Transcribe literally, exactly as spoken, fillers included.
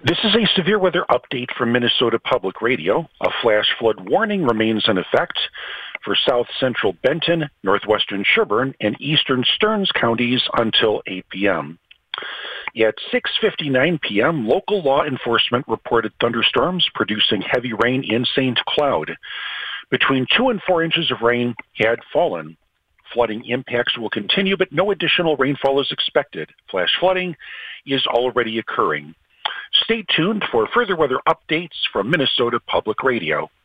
This is a severe weather update from Minnesota Public Radio. A flash flood warning remains in effect for south central Benton, northwestern Sherburne, and eastern Stearns counties until eight p.m. At six fifty-nine p.m., local law enforcement reported thunderstorms producing heavy rain in Saint Cloud. Between two and four inches of rain had fallen. Flooding impacts will continue, but no additional rainfall is expected. Flash flooding is already occurring. Stay tuned for further weather updates from Minnesota Public Radio.